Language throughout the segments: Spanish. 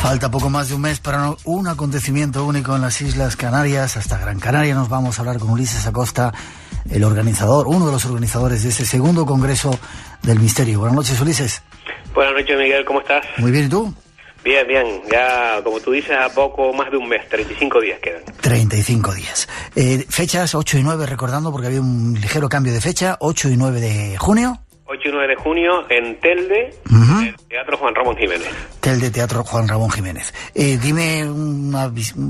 Falta poco más de un mes para un acontecimiento único en las Islas Canarias. Hasta Gran Canaria nos vamos a hablar con Ulises Acosta, el organizador, uno de los organizadores de ese segundo Congreso del Misterio. Buenas noches, Ulises. Buenas noches, Miguel, ¿cómo estás? Muy bien, ¿y tú? Bien, bien, ya como tú dices, a poco más de un mes, 35 días quedan. 35 días. Fechas 8 y 9, recordando, porque había un ligero cambio de fecha, 8 y 9 de junio. 8 y 9 de junio en Telde, en el Teatro Juan Ramón Jiménez. Telde, Teatro Juan Ramón Jiménez. Dime una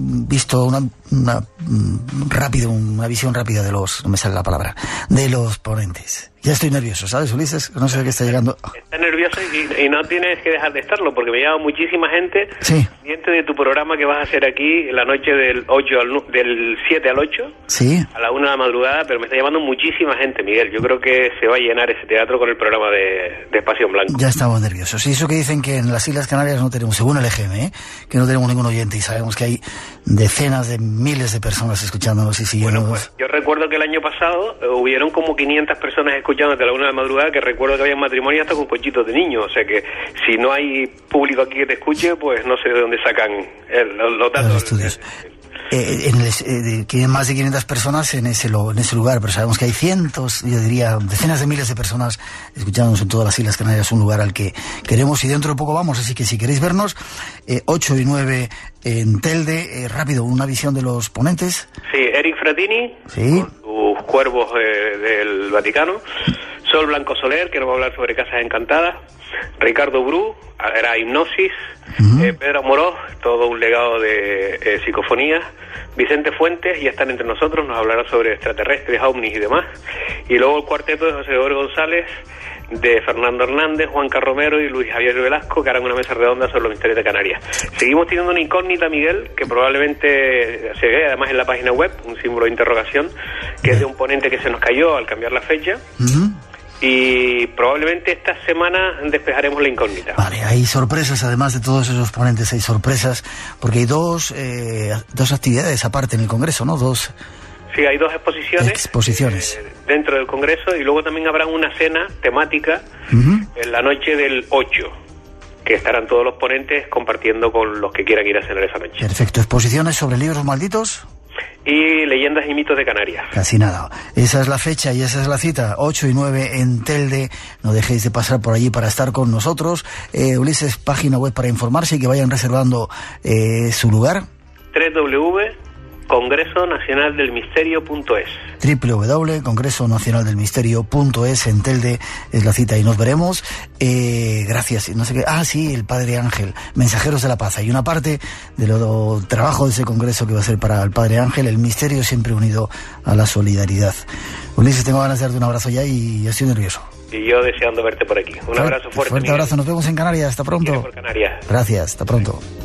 visión rápida de los, no me sale la palabra, de los ponentes. Ya estoy nervioso, ¿sabes, Ulises? No sé qué está llegando. Estás nervioso y no tienes que dejar de estarlo, porque me llama muchísima gente pendiente de tu programa que vas a hacer aquí la noche del 7 al 8, a la 1 de la madrugada, pero me está llamando muchísima gente, Miguel. Yo creo que se va a llenar ese teatro con el programa de Espacio en Blanco. Ya estamos nerviosos. Y eso que dicen que en las Islas Canarias no tenemos, según el EGM, que no tenemos ningún oyente, y sabemos que hay decenas de miles de personas escuchándonos y siguiéndonos. Bueno, pues yo recuerdo que el año pasado hubieron como 500 personas escuchándote a la 1 de la madrugada, que recuerdo que había matrimonio hasta con cochitos de niños, o sea que si no hay público aquí que te escuche, pues no sé de dónde sacan los datos. Los estudios. Tienen más de 500 personas en ese lugar, pero sabemos que hay cientos, yo diría decenas de miles de personas escuchándonos en todas las Islas Canarias, un lugar al que queremos y dentro de poco vamos, así que si queréis vernos, 8 y 9 en Telde, rápido, una visión de los ponentes. Sí, Eric Fratini, con sus cuervos del Vaticano, Sol Blanco Soler, que nos va a hablar sobre casas encantadas, Ricardo Bru, era hipnosis, Pedro Amorós, todo un legado de psicofonías, Vicente Fuentes, ya están entre nosotros, nos hablará sobre extraterrestres, ovnis y demás, y luego el cuarteto de José Gregorio González, de Fernando Hernández, Juan Carromero y Luis Javier Velasco, que harán una mesa redonda sobre los misterios de Canarias. Seguimos teniendo una incógnita, Miguel, que probablemente se ve además en la página web, un símbolo de interrogación, que es de un ponente que se nos cayó al cambiar la fecha. Y probablemente esta semana despejaremos la incógnita. Vale, hay sorpresas, además de todos esos ponentes, hay sorpresas, porque hay dos actividades aparte en el Congreso, ¿no? Sí, hay dos exposiciones dentro del Congreso, y luego también habrá una cena temática en la noche del 8, que estarán todos los ponentes compartiendo con los que quieran ir a cenar esa noche. Perfecto, exposiciones sobre libros malditos y leyendas y mitos de Canarias. Casi nada. Esa es la fecha y esa es la cita, 8 y 9 en Telde. No dejéis de pasar por allí para estar con nosotros. Ulises, página web para informarse y que vayan reservando su lugar. www.congresonacionaldelmisterio.es www.congresonacionaldelmisterio.es. En Telde es la cita y nos veremos. Gracias. No sé qué. El Padre Ángel, Mensajeros de la Paz. Hay una parte del trabajo de ese congreso que va a ser para el Padre Ángel, el misterio siempre unido a la solidaridad. Ulises, tengo ganas de darte un abrazo ya y estoy nervioso. Y yo deseando verte por aquí. Un abrazo fuerte. Fuerte abrazo. Nos vemos en Canarias. Hasta pronto. Por Canarias. Gracias. Hasta pronto.